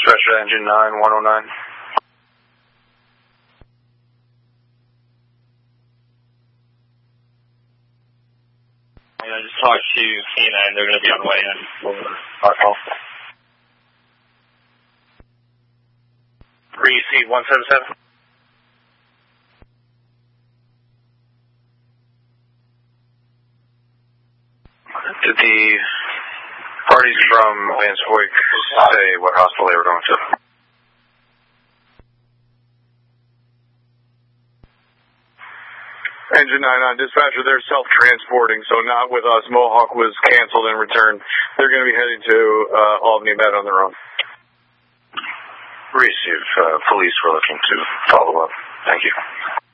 Dispatcher, engine 9109. I just talked to K9. They're going to be on the way in for our call. Receive 177. Did the parties from Vance Hoyk say what hospital they were going to? Engine 99, dispatcher, they're self-transporting, so not with us. Mohawk was canceled and returned. They're going to be heading to Albany Med on their own. Receive. Police were looking to follow up. Thank you.